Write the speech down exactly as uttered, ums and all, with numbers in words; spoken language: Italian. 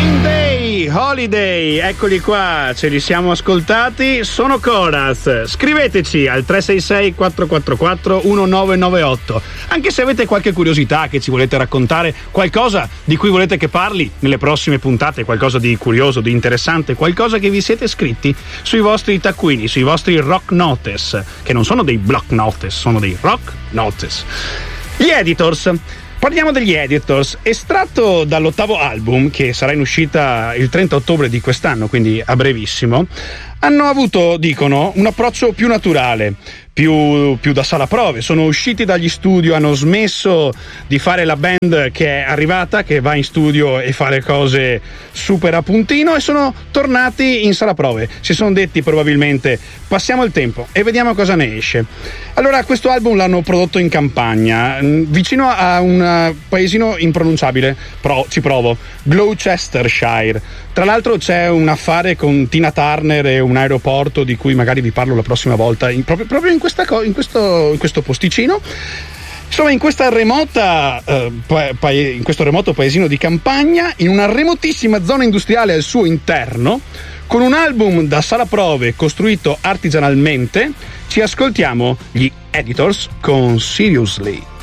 Green Day, Holiday, eccoli qua, ce li siamo ascoltati, sono Coraz. Scriveteci al tre sei sei quattro quattro quattro uno nove nove otto, anche se avete qualche curiosità, che ci volete raccontare, qualcosa di cui volete che parli nelle prossime puntate, qualcosa di curioso, di interessante, qualcosa che vi siete scritti sui vostri taccuini, sui vostri rock notes, che non sono dei block notes, sono dei rock notes. Gli Editors. Parliamo degli Editors, estratto dall'ottavo album, che sarà in uscita il trenta ottobre di quest'anno, quindi a brevissimo. Hanno avuto, dicono, un approccio più naturale, più, più da sala prove. Sono usciti dagli studio, hanno smesso di fare la band che è arrivata, che va in studio e fa le cose super a puntino, e sono tornati in sala prove. Si sono detti probabilmente: passiamo il tempo e vediamo cosa ne esce. Allora, questo album l'hanno prodotto in campagna, vicino a un paesino impronunciabile, però ci provo, Gloucestershire. Tra l'altro c'è un affare con Tina Turner e un aeroporto di cui magari vi parlo la prossima volta, in, proprio, proprio in, questa, in, questo, in questo posticino. Insomma, in questa remota eh, pa- pa- in questo remoto paesino di campagna, in una remotissima zona industriale al suo interno, con un album da sala prove costruito artigianalmente, ci ascoltiamo gli Editors con Seriously.